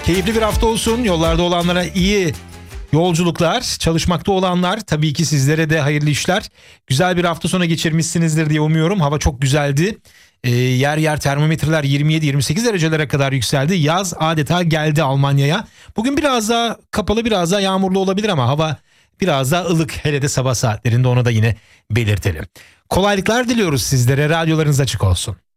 Keyifli bir hafta olsun. Yollarda olanlara iyi yolculuklar, çalışmakta olanlar tabii ki sizlere de hayırlı işler. Güzel bir hafta sonu geçirmişsinizdir diye umuyorum. Hava çok güzeldi. Yer yer termometreler 27-28 derecelere kadar yükseldi. Yaz adeta geldi Almanya'ya. Bugün biraz daha kapalı, biraz daha yağmurlu olabilir ama hava biraz daha ılık. Hele de sabah saatlerinde, onu da yine belirtelim. Kolaylıklar diliyoruz sizlere. Radyolarınız açık olsun.